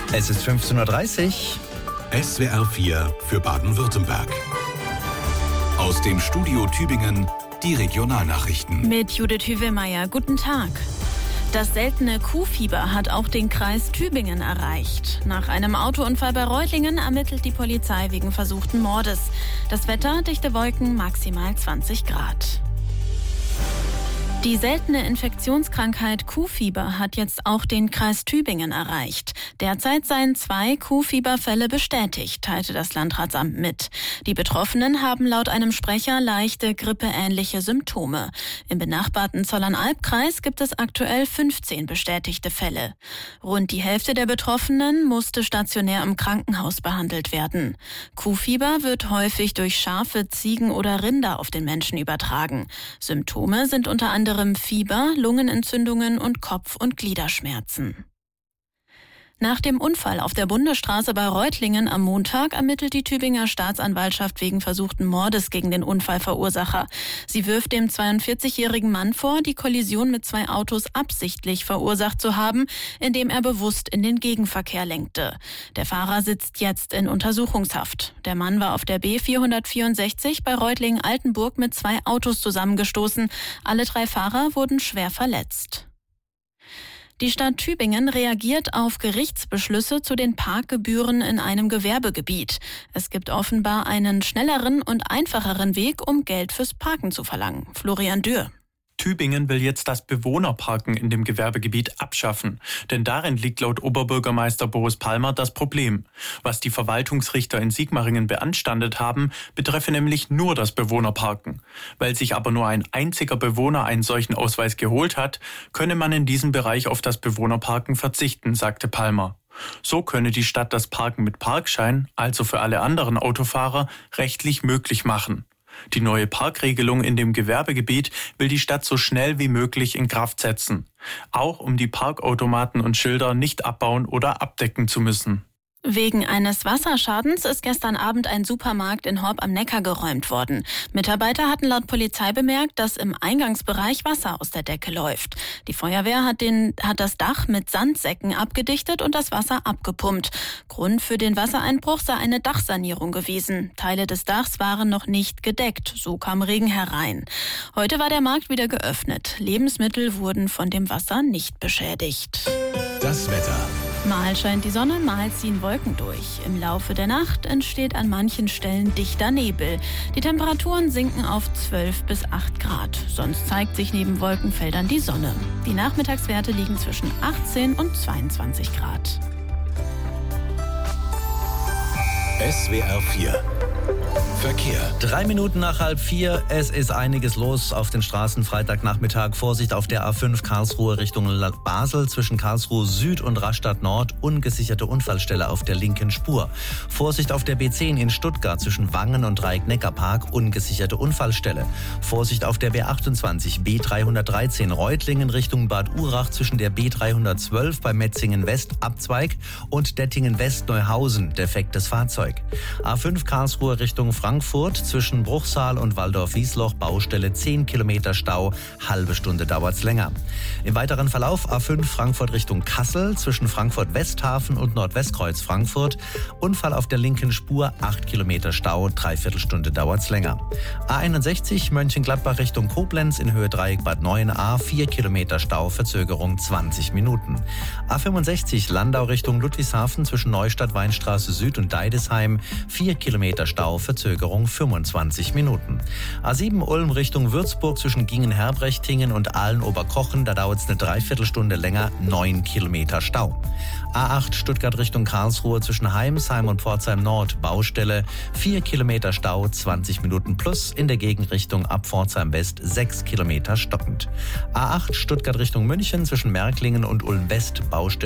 Es ist 15:30 Uhr. SWR 4 für Baden-Württemberg. Aus dem Studio Tübingen die Regionalnachrichten. Mit Judith Hüvelmeier. Guten Tag. Das seltene Kuhfieber hat auch den Kreis Tübingen erreicht. Nach einem Autounfall bei Reutlingen ermittelt die Polizei wegen versuchten Mordes. Das Wetter, dichte Wolken, maximal 20 Grad. Die seltene Infektionskrankheit Kuhfieber hat jetzt auch den Kreis Tübingen erreicht. Derzeit seien 2 Kuhfieberfälle bestätigt, teilte das Landratsamt mit. Die Betroffenen haben laut einem Sprecher leichte grippeähnliche Symptome. Im benachbarten Zollernalb-Kreis gibt es aktuell 15 bestätigte Fälle. Rund die Hälfte der Betroffenen musste stationär im Krankenhaus behandelt werden. Kuhfieber wird häufig durch Schafe, Ziegen oder Rinder auf den Menschen übertragen. Symptome sind unter anderem Fieber, Lungenentzündungen und Kopf- und Gliederschmerzen. Nach dem Unfall auf der Bundesstraße bei Reutlingen am Montag ermittelt die Tübinger Staatsanwaltschaft wegen versuchten Mordes gegen den Unfallverursacher. Sie wirft dem 42-jährigen Mann vor, die Kollision mit 2 Autos absichtlich verursacht zu haben, indem er bewusst in den Gegenverkehr lenkte. Der Fahrer sitzt jetzt in Untersuchungshaft. Der Mann war auf der B464 bei Reutlingen-Altenburg mit 2 Autos zusammengestoßen. Alle 3 Fahrer wurden schwer verletzt. Die Stadt Tübingen reagiert auf Gerichtsbeschlüsse zu den Parkgebühren in einem Gewerbegebiet. Es gibt offenbar einen schnelleren und einfacheren Weg, um Geld fürs Parken zu verlangen. Florian Dürr. Tübingen will jetzt das Bewohnerparken in dem Gewerbegebiet abschaffen. Denn darin liegt laut Oberbürgermeister Boris Palmer das Problem. Was die Verwaltungsrichter in Sigmaringen beanstandet haben, betreffe nämlich nur das Bewohnerparken. Weil sich aber nur ein einziger Bewohner einen solchen Ausweis geholt hat, könne man in diesem Bereich auf das Bewohnerparken verzichten, sagte Palmer. So könne die Stadt das Parken mit Parkschein, also für alle anderen Autofahrer, rechtlich möglich machen. Die neue Parkregelung in dem Gewerbegebiet will die Stadt so schnell wie möglich in Kraft setzen. Auch um die Parkautomaten und Schilder nicht abbauen oder abdecken zu müssen. Wegen eines Wasserschadens ist gestern Abend ein Supermarkt in Horb am Neckar geräumt worden. Mitarbeiter hatten laut Polizei bemerkt, dass im Eingangsbereich Wasser aus der Decke läuft. Die Feuerwehr hat das Dach mit Sandsäcken abgedichtet und das Wasser abgepumpt. Grund für den Wassereinbruch sei eine Dachsanierung gewesen. Teile des Dachs waren noch nicht gedeckt, so kam Regen herein. Heute war der Markt wieder geöffnet. Lebensmittel wurden von dem Wasser nicht beschädigt. Das Wetter. Mal scheint die Sonne, mal ziehen Wolken durch. Im Laufe der Nacht entsteht an manchen Stellen dichter Nebel. Die Temperaturen sinken auf 12 bis 8 Grad. Sonst zeigt sich neben Wolkenfeldern die Sonne. Die Nachmittagswerte liegen zwischen 18 und 22 Grad. SWR 4 Verkehr. 3 Minuten nach 3:30. Es ist einiges los auf den Straßen. Freitagnachmittag. Vorsicht auf der A5 Karlsruhe Richtung Basel zwischen Karlsruhe Süd und Rastatt Nord. Ungesicherte Unfallstelle auf der linken Spur. Vorsicht auf der B10 in Stuttgart zwischen Wangen und Dreieck-Neckar-Park. Ungesicherte Unfallstelle. Vorsicht auf der B28 B313 Reutlingen Richtung Bad Urach zwischen der B312 bei Metzingen West Abzweig und Dettingen West Neuhausen. Defektes Fahrzeug. A5 Karlsruhe Richtung Frankfurt zwischen Bruchsal und Waldorf-Wiesloch Baustelle 10 Kilometer Stau, halbe Stunde dauert's länger. Im weiteren Verlauf A5 Frankfurt Richtung Kassel zwischen Frankfurt Westhafen und Nordwestkreuz Frankfurt. Unfall auf der linken Spur, 8 Kilometer Stau, dreiviertel Stunde dauert's länger. A61 Mönchengladbach Richtung Koblenz in Höhe Dreieck Bad Neuenahr, 4 Kilometer Stau, Verzögerung 20 Minuten. A65 Landau Richtung Ludwigshafen zwischen Neustadt Weinstraße Süd und Deidesheim, 4 Kilometer Stau, Verzögerung 25 Minuten. A7 Ulm Richtung Würzburg zwischen Gingen-Herbrechtingen und Aalen-Oberkochen, da dauert es eine Dreiviertelstunde länger, 9 Kilometer Stau. A8 Stuttgart Richtung Karlsruhe zwischen Heimsheim und Pforzheim Nord, Baustelle, 4 Kilometer Stau, 20 Minuten plus, in der Gegenrichtung ab Pforzheim West 6 Kilometer stockend. A8 Stuttgart Richtung München zwischen Märklingen und Ulm West, Baustelle